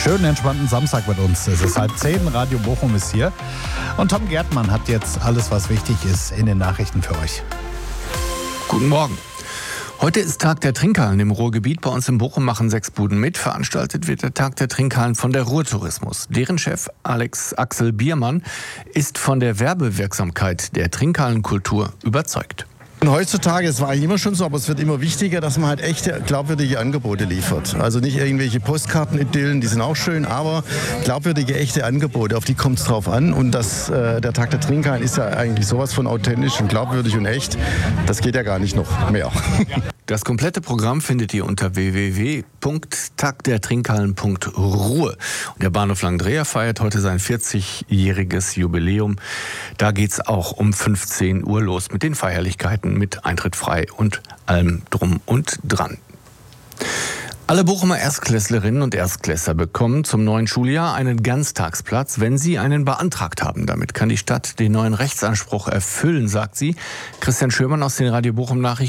schönen, entspannten Samstag mit uns. Es ist 9:30, Radio Bochum ist hier. Und Tom Gärtmann hat jetzt alles, was wichtig ist, in den Nachrichten für euch. Guten Morgen. Heute ist Tag der Trinkhallen im Ruhrgebiet. Bei uns in Bochum machen 6 Buden mit. Veranstaltet wird der Tag der Trinkhallen von der Ruhrtourismus. Deren Chef Axel Biermann ist von der Werbewirksamkeit der Trinkhallenkultur überzeugt. Und heutzutage, es war eigentlich immer schon so, aber es wird immer wichtiger, dass man halt echte, glaubwürdige Angebote liefert. Also nicht irgendwelche Postkarten-Idyllen, die sind auch schön, aber glaubwürdige, echte Angebote, auf die kommt es drauf an. Und der Tag der Trinkhallen ist ja eigentlich sowas von authentisch und glaubwürdig und echt. Das geht ja gar nicht noch mehr. Das komplette Programm findet ihr unter www.tagdertrinkhallen.ruhr. Und der Bahnhof Langdreher feiert heute sein 40-jähriges Jubiläum. Da geht's auch um 15 Uhr los mit den Feierlichkeiten, mit Eintritt frei und allem drum und dran. Alle Bochumer Erstklässlerinnen und Erstklässler bekommen zum neuen Schuljahr einen Ganztagsplatz, wenn sie einen beantragt haben. Damit kann die Stadt den neuen Rechtsanspruch erfüllen, sagt sie. Christian Schürmann aus den Radio Bochum Nachrichten.